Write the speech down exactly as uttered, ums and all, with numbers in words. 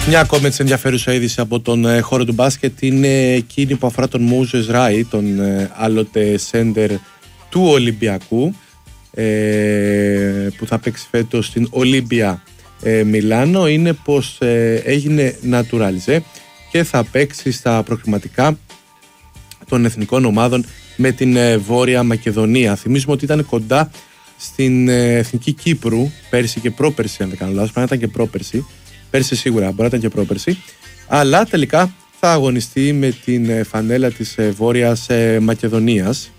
Μια ακόμη έτσι ενδιαφέρουσα είδηση από τον ε, χώρο του μπάσκετ είναι εκείνη που αφορά τον Μόζες Ράι, τον ε, άλλοτε σέντερ του Ολυμπιακού, ε, που θα παίξει φέτος στην Ολύμπια ε, Μιλάνο. Είναι πως ε, έγινε naturalize και θα παίξει στα προκριματικά των εθνικών ομάδων με την ε, Βόρεια Μακεδονία. Θυμίζουμε ότι ήταν κοντά στην ε, Εθνική Κύπρου πέρσι και πρόπερσι, αν δεν κάνω λάθος, πρέπει να ήταν και πρόπερσι. Πέρσι σίγουρα, μπορεί να ήταν και πρόπερσι. Αλλά τελικά θα αγωνιστεί με την φανέλα της Βόρειας Μακεδονίας.